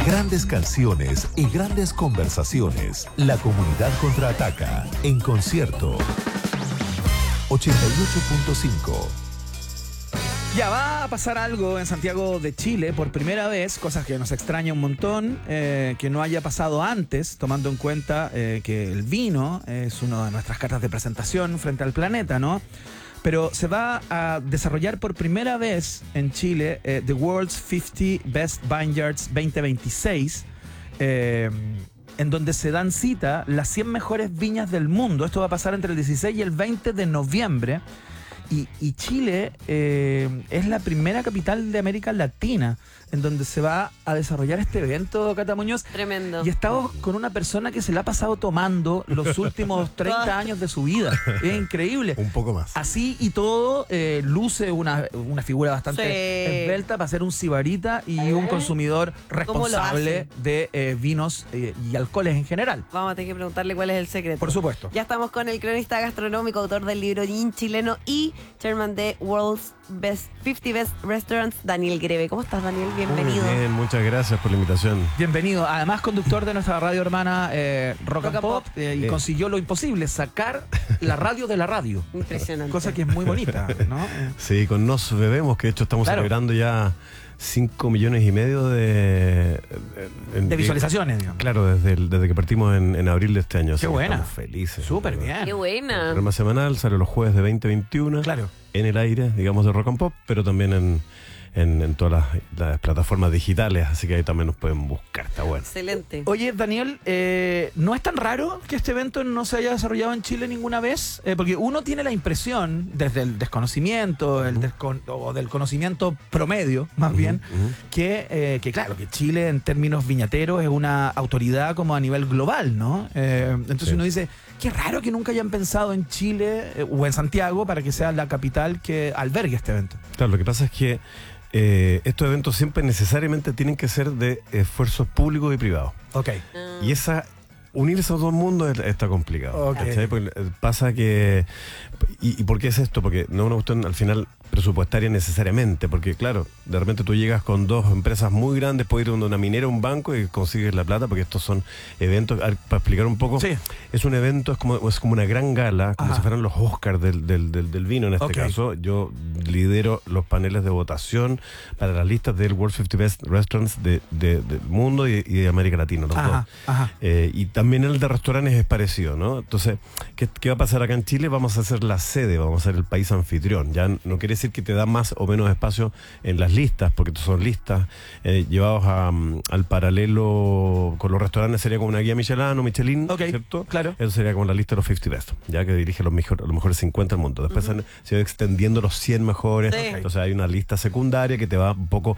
Grandes canciones y grandes conversaciones. La comunidad contraataca en concierto. 88.5. Ya va a pasar algo en Santiago de Chile por primera vez, cosas que nos extraña un montón, que no haya pasado antes, tomando en cuenta que el vino es una de nuestras cartas de presentación frente al planeta, ¿no? Pero se va a desarrollar por primera vez en Chile The World's 50 Best Vineyards 2026, en donde se dan cita las 100 mejores viñas del mundo. Esto va a pasar entre el 16 y el 20 de noviembre. Y Chile es la primera capital de América Latina en donde se va a desarrollar este evento, Cata Muñoz. Tremendo. Y estamos con una persona que se la ha pasado tomando los últimos 30 años de su vida. Es increíble. Un poco más. Así y todo, luce una figura bastante Sí. esbelta para ser un sibarita y un consumidor responsable de vinos y alcoholes en general. Vamos a tener que preguntarle cuál es el secreto. Por supuesto. Ya estamos con el cronista gastronómico, autor del libro Gin chileno y chairman de World's 50 Best Restaurants, Daniel Greve. ¿Cómo estás, Daniel? Bienvenido. Muy bien, muchas gracias por la invitación. Bienvenido. Además, conductor de nuestra radio hermana Rock and Pop, y consiguió lo imposible, sacar la radio de la radio. Impresionante. Cosa que es muy bonita, ¿no? Sí, con Nos Bebemos, que de hecho estamos celebrando ya 5,5 millones de visualizaciones, digamos. Claro, desde que partimos en abril de este año. Qué buena. Estamos felices. Súper bien. Qué buena. El programa semanal sale los jueves de 20-21. Claro. En el aire, digamos, de Rock and Pop, pero también en todas las plataformas digitales, así que ahí también nos pueden buscar, está bueno. Excelente. Oye, Daniel, ¿no es tan raro que este evento no se haya desarrollado en Chile ninguna vez? Porque uno tiene la impresión, desde el desconocimiento, o del conocimiento promedio, más bien, que claro, que Chile en términos viñateros es una autoridad como a nivel global, ¿no? Entonces Sí. uno dice, qué raro que nunca hayan pensado en Chile o en Santiago para que sea la capital que albergue este evento. Claro, lo que pasa es que estos eventos siempre necesariamente tienen que ser de esfuerzos públicos y privados. Ok. Y unir esos dos mundos está complicado. Ok. ¿Cachai? Porque pasa que... ¿Y por qué es esto? Porque no es una cuestión al final presupuestaria necesariamente, porque claro, de repente tú llegas con dos empresas muy grandes, puedes ir a una minera, un banco y consigues la plata, porque estos son eventos, para explicar un poco, Sí. es un evento, es como una gran gala, como si fueran los Oscars del vino en este caso. Yo lidero los paneles de votación para las listas del World 50 Best Restaurants del mundo y de América Latina, los dos. Y también el de restaurantes es parecido, ¿no? Entonces, ¿qué va a pasar acá en Chile? Vamos a ser la sede, vamos a ser el país anfitrión. Ya no quiere decir que te da más o menos espacio en las listas, porque son listas llevados al paralelo con los restaurantes, sería como una guía Michelin o Michelin, ¿cierto? Claro. Eso sería como la lista de los 50 Best, ya que dirige los mejores 50 del mundo. Después se va extendiendo los 100 mejores. Sí. Entonces hay una lista secundaria que te va un poco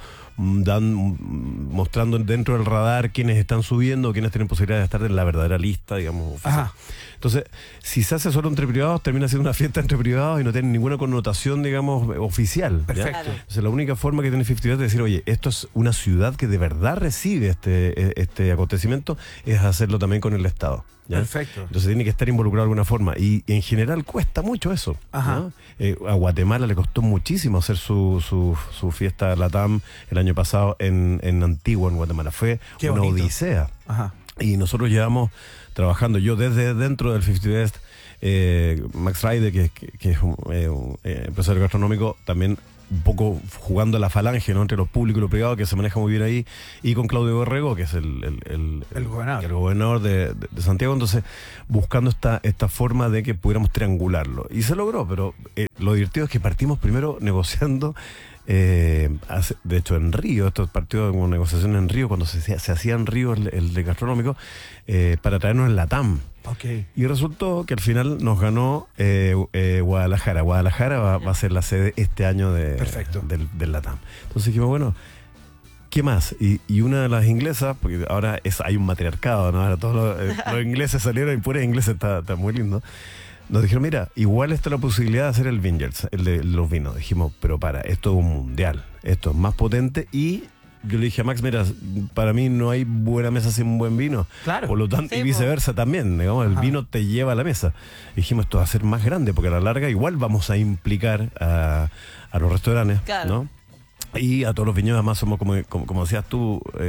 mostrando dentro del radar quiénes están subiendo, quiénes tienen posibilidad de estar en la verdadera lista, digamos, oficial. Entonces, si se hace solo entre privados, termina siendo una fiesta entre privados y no tiene ninguna connotación, digamos, oficial. Perfecto. ¿Ya? Entonces, la única forma que tiene 50 Best de decir, oye, esto es una ciudad que de verdad recibe este acontecimiento, es hacerlo también con el Estado. ¿Ya? Perfecto. Entonces tiene que estar involucrado de alguna forma. Y en general cuesta mucho eso. ¿No? A Guatemala le costó muchísimo hacer su fiesta LATAM el año pasado en Antigua, en Guatemala. Fue una odisea. Y nosotros llevamos trabajando, yo desde dentro del 50 Best, Max Raide, que es un empresario gastronómico, también un poco jugando a la falange, ¿no? Entre lo público y lo privado, que se maneja muy bien ahí, y con Claudio Borrego, que es el gobernador de Santiago. Entonces, buscando esta forma de que pudiéramos triangularlo. Y se logró, pero lo divertido es que partimos primero negociando. De hecho, en Río, estos partidos como negociación en Río, cuando se hacía en Río el de gastronómico, para traernos el LATAM. Y resultó que al final nos ganó Guadalajara. Guadalajara va a ser la sede este año del LATAM. Entonces dijimos, bueno, ¿qué más? Y una de las inglesas, porque ahora hay un matriarcado, ¿no? Ahora todos los ingleses salieron y puros ingleses, está muy lindo. Nos dijeron, mira, igual está la posibilidad de hacer el Vineyards, el de los vinos. Dijimos, pero esto es un mundial, esto es más potente. Y yo le dije a Max, mira, para mí no hay buena mesa sin un buen vino. Claro. Por lo tanto, Sí, y viceversa también, digamos, el vino te lleva a la mesa. Dijimos, esto va a ser más grande, porque a la larga igual vamos a implicar a los restaurantes, claro, ¿no? Y a todos los viñedos, además somos, como decías tú,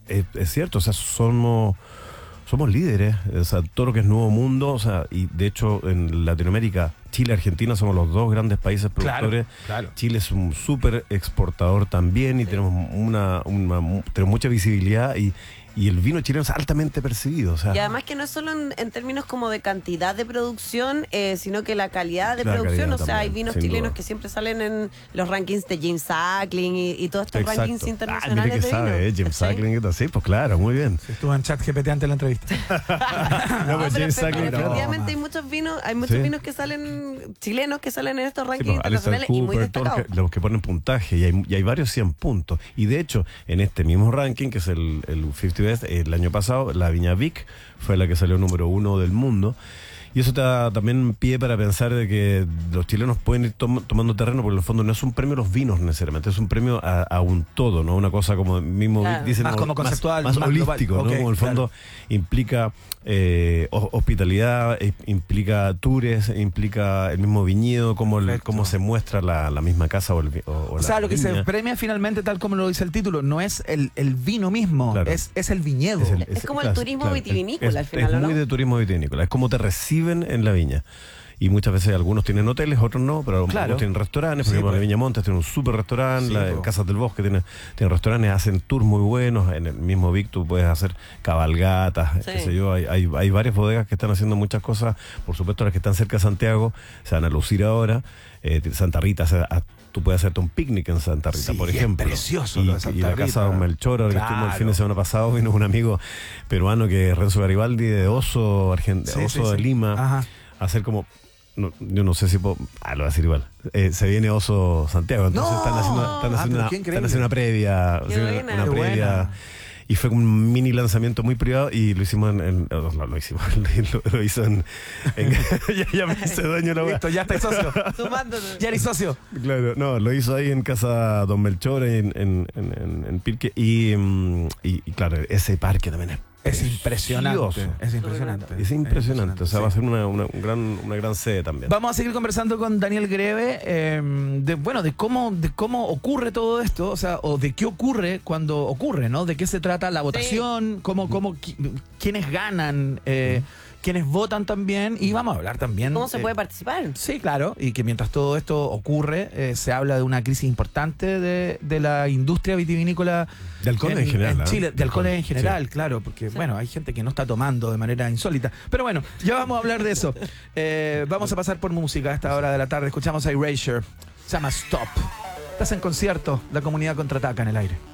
es cierto, o sea, somos líderes, o sea, todo lo que es Nuevo Mundo, o sea, y de hecho en Latinoamérica, Chile y Argentina somos los dos grandes países productores. Claro. Chile es un súper exportador también y tenemos tenemos mucha visibilidad y el vino chileno es altamente percibido. O sea, Y además que no es solo en términos como de cantidad de producción, sino que la calidad de La producción. calidad O sea, hay también, vinos sin chilenos duda. que siempre salen en los rankings de James Suckling y todos estos exacto. rankings Mira internacionales que de sabe, vino. James ¿cachai? Suckling, sí, pues claro, muy bien. Estuvo en ChatGPT antes de la entrevista. No, pues Pero James Suckling, efectivamente no. hay muchos Sí. vinos que salen, chilenos que salen en estos sí, rankings pues, Alistair internacionales y muy Cooper, todos destacados. los que ponen puntaje, y hay varios 100 puntos. Y de hecho, en este mismo ranking, que es el 50 Best, el año pasado, la Viña Vic fue la que salió número 1 del mundo. Y eso te da también pie para pensar de que los chilenos pueden ir tomando terreno, porque en el fondo no es un premio a los vinos necesariamente, es un premio a un todo, ¿no? Una cosa como mismo Claro. dicen, Más como conceptual, más más holístico, global. ¿no? Ok, Como en el fondo implica hospitalidad, implica tours, implica el mismo viñedo, cómo Perfecto. se muestra la misma casa o O sea, la lo que se viña. premia finalmente, tal como lo dice el título, no es el vino mismo, Claro. es el viñedo. Es como el turismo vitivinícola, al final, Es ¿o no? muy de turismo vitivinícola, es como te reciben en la viña. Y muchas veces algunos tienen hoteles, otros no, pero Claro. algunos tienen restaurantes. Por Sí, ejemplo, pues. la Viña Montes tiene un súper restaurante, Sí, la pues. Casas del Bosque tiene restaurantes, hacen tours muy buenos. En el mismo Vic tú puedes hacer cabalgatas, Sí. qué sé yo. Hay varias bodegas que están haciendo muchas cosas. Por supuesto, las que están cerca de Santiago se van a lucir ahora. Santa Rita, tú puedes hacerte un picnic en Santa Rita, Sí, por es ejemplo. precioso Y, lo de Santa y la Rita. casa de Don Melchor, ahora que Claro. estuvimos el fin de semana pasado, vino un amigo peruano que es Renzo Garibaldi de Oso, Sí, Oso sí, de sí. Lima, Ajá. a hacer como... yo no sé si puedo... lo voy a decir igual. Se viene Oso Santiago, entonces No. están haciendo pero qué increíble. Qué buena. Una Qué previa. buena. Y fue un mini lanzamiento muy privado y lo hicimos lo hizo en ya me hice daño la weá. Listo, ya estáis socio. Sumándonos. Ya eres socio. Claro, no, lo hizo ahí en casa Don Melchor en Pirque y claro, ese parque también Es impresionante. precioso. Es impresionante. Es impresionante, o sea, sí. va a ser una gran sede también. Vamos a seguir conversando con Daniel Greve de cómo ocurre todo esto, o sea, o de qué ocurre cuando ocurre, ¿no? De qué se trata la votación, quiénes ganan, quiénes votan también, y vamos a hablar también. ¿Cómo se puede participar? Sí, claro, y que mientras todo esto ocurre, se habla de una crisis importante de la industria vitivinícola. De alcohol en general, En ¿eh? Chile, de alcohol en general, Sí. claro, porque bueno, hay gente que no está tomando de manera insólita. Pero bueno, ya vamos a hablar de eso. Vamos a pasar por música a esta hora de la tarde. Escuchamos a Erasure, se llama Stop. Estás en concierto, la comunidad contraataca en el aire.